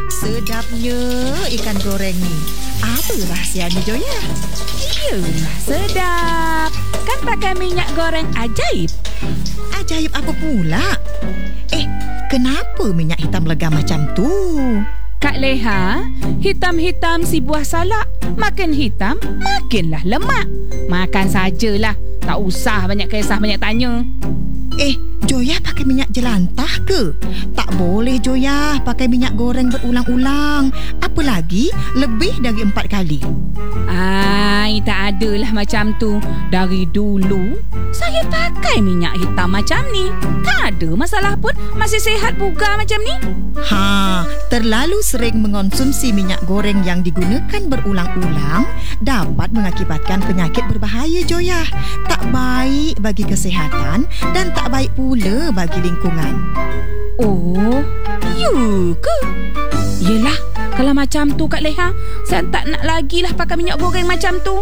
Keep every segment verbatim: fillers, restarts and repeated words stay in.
Sedapnya ikan goreng ni. Apa rahsianya, Joya? Iyalah, sedap. Kan pakai minyak goreng ajaib. Ajaib apa pula? Eh, kenapa minyak hitam legam macam tu? Kak Leha, hitam-hitam si buah salak. Makin hitam, makinlah lemak. Makan sajalah. Tak usah banyak kisah, banyak tanya. Eh, Joya pakai minyak jelantah ke? Tak boleh, Joya, pakai minyak goreng berulang-ulang. Apalagi lebih dari empat kali. Ai, tak adalah macam tu. Dari dulu, saya pakai minyak hitam macam ni. Tak ada masalah pun. Masih sihat bugar macam ni. Ha, terlalu sering mengonsumsi minyak goreng yang digunakan berulang-ulang dapat mengakibatkan penyakit berbahaya, Joya. Tak baik bagi kesihatan dan tak baik pula bagi lingkungan. Oh, ya ke? Yelah, kalau macam tu Kak Leha, saya tak nak lagi lah pakai minyak goreng macam tu.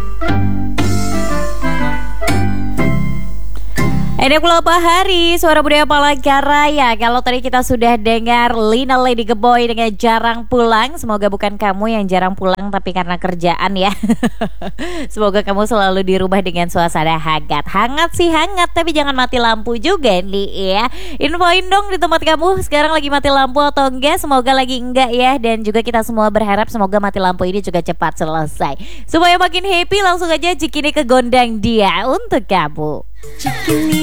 Ini pula apa hari Suara Budaya Palangkaraya. Kalau tadi kita sudah dengar Lina Lady Geboy dengan Jarang Pulang. Semoga bukan kamu yang jarang pulang, tapi karena kerjaan ya. Semoga kamu selalu di rumah dengan suasana hangat. Hangat sih hangat, tapi jangan mati lampu juga nih ya. Infoin dong di tempat kamu sekarang lagi mati lampu atau enggak. Semoga lagi enggak ya. Dan juga kita semua berharap semoga mati lampu ini juga cepat selesai. Supaya makin happy, langsung aja Cikini ke gondang dia untuk kamu. Cikini